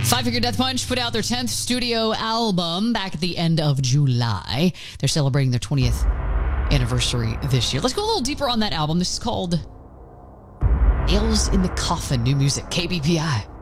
Five Finger Death Punch put out their 10th studio album back at the end of July. They're celebrating their 20th anniversary this year. Let's go a little deeper on that album. This is called Nails in the Coffin, new music, KBPI.